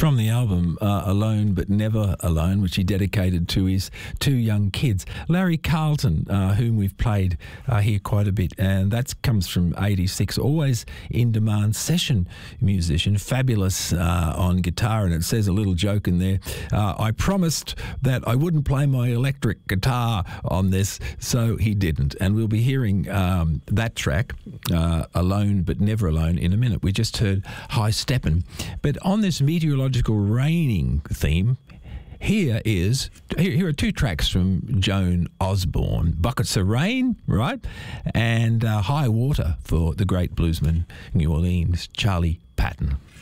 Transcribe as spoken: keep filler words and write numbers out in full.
from the album uh, Alone But Never Alone, which he dedicated to his two young kids. Larry Carlton, uh, whom we've played uh, here quite a bit, and that comes from eighty-six, always in demand session musician, fabulous uh, on guitar, and it says a little joke in there. Uh, I promised that I wouldn't play my electric guitar on this, so he didn't. And we'll be hearing um, that track, uh, Alone But Never Alone, in a minute. We just heard High Steppin'. But on this meteorological raining theme, here is here, here are two tracks from Joan Osborne: Buckets of Rain, right, and uh, High Water for the great bluesman, New Orleans, Charlie Patton.